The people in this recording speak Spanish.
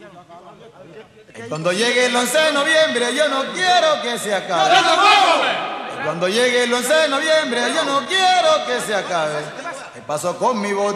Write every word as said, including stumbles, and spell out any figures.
Cuando llegue el once de noviembre yo no quiero que se acabe. Cuando llegue el once de noviembre yo no quiero que se acabe. ¿Qué pasó con mi voto?